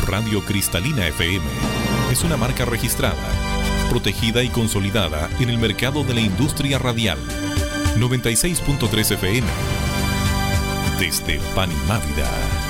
Radio Cristalina FM es una marca registrada, protegida y consolidada en el mercado de la industria radial. 96.3 FM. Desde Panimávida.